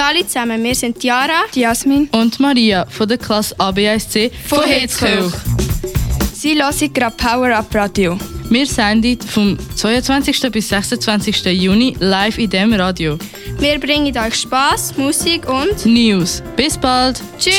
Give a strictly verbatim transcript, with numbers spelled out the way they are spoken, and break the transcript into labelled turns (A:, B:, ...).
A: Hallo zusammen, wir sind Jara,
B: Jasmin
C: und Maria von der Klasse A B eins C von Hetzkirch.
B: Sie hören gerade Power Up Radio.
C: Wir senden vom zweiundzwanzigsten bis sechsundzwanzigsten Juni live in diesem Radio.
A: Wir bringen euch Spass, Musik und
C: News. Bis bald.
A: Tschüss.